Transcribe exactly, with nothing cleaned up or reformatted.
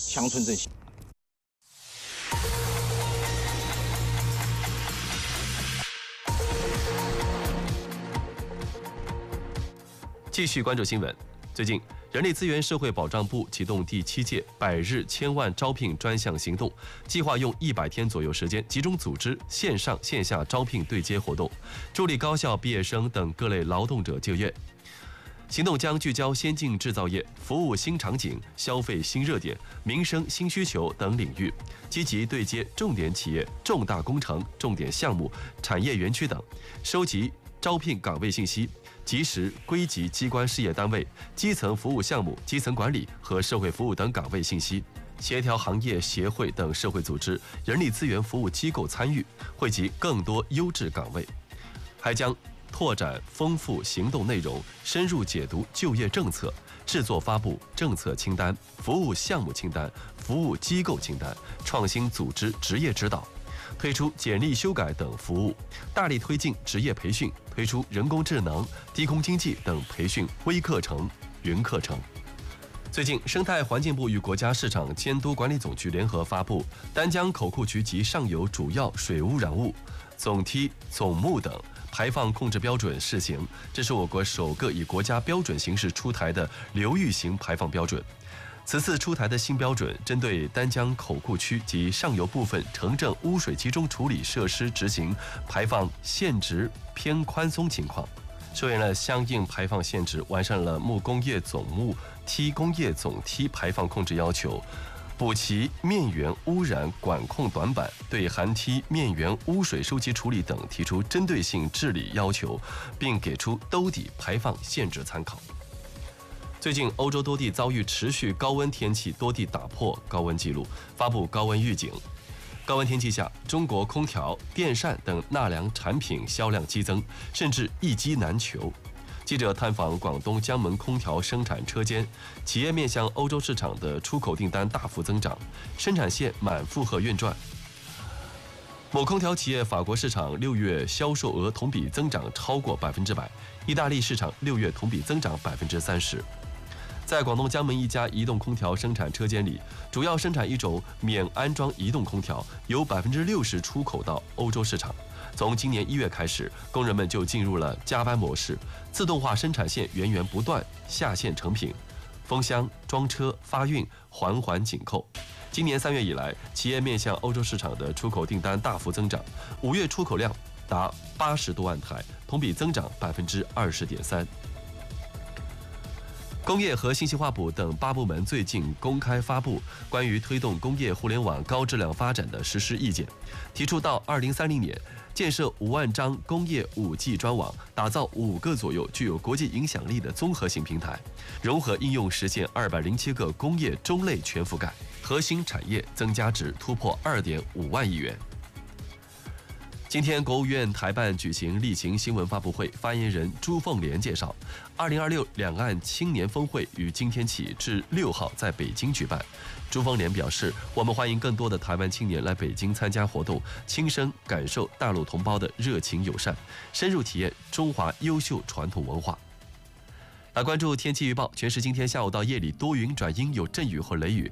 乡村振兴。 继续关注新闻。最近，人力资源社会保障部启动第七届百日千万招聘专项行动，计划用一百天左右时间，集中组织线上线下招聘对接活动，助力高校毕业生等各类劳动者就业。行动将聚焦先进制造业、服务新场景、消费新热点、民生新需求等领域，积极对接重点企业、重大工程、重点项目、产业园区等，收集招聘岗位信息，及时归集机关事业单位、基层服务项目、基层管理和社会服务等岗位信息，协调行业协会等社会组织、人力资源服务机构参与，汇集更多优质岗位。还将拓展丰富行动内容，深入解读就业政策，制作发布政策清单、服务项目清单、服务机构清单，创新组织职业指导，推出简历修改等服务，大力推进职业培训，推出人工智能、低空经济等培训微课程、云课程。最近，生态环境部与国家市场监督管理总局联合发布《丹江口库区及上游主要水污染物、总梯、总目等排放控制标准试行》，这是我国首个以国家标准形式出台的流域型排放标准。此次出台的新标准，针对丹江口库区及上游部分城镇污水集中处理设施执行排放限值偏宽松情况，收敛了相应排放限值，完善了木工业总木、梯工业总梯排放控制要求，补齐面源污染管控短板，对含梯面源污水收集处理等提出针对性治理要求，并给出兜底排放限制参考。最近，欧洲多地遭遇持续高温天气，多地打破高温纪录，发布高温预警。高温天气下，中国空调、电扇等纳凉产品销量激增，甚至一机难求。记者探访广东江门空调生产车间，企业面向欧洲市场的出口订单大幅增长，生产线满负荷运转。某空调企业法国市场六月销售额同比增长超过百分之百，意大利市场六月同比增长百分之三十。在广东江门一家移动空调生产车间里，主要生产一种免安装移动空调，有百分之六十出口到欧洲市场。从今年一月开始，工人们就进入了加班模式，自动化生产线源源不断下线成品，封箱、装车、发运环环紧扣。今年三月以来，企业面向欧洲市场的出口订单大幅增长，五月出口量达八十多万台，同比增长百分之二十点三。工业和信息化部等八部门最近公开发布关于推动工业互联网高质量发展的实施意见，提出到二零三零年建设五万张工业 五 G 专网，打造五个左右具有国际影响力的综合性平台，融合应用实现二百零七个工业中类全覆盖，核心产业增加值突破二点五万亿元。今天，国务院台办举行例行新闻发布会，发言人朱凤莲介绍，二零二六两岸青年峰会于今天起至六号在北京举办。朱凤莲表示，我们欢迎更多的台湾青年来北京参加活动，亲身感受大陆同胞的热情友善，深入体验中华优秀传统文化。来关注天气预报，全市今天下午到夜里多云转阴，有阵雨或雷雨。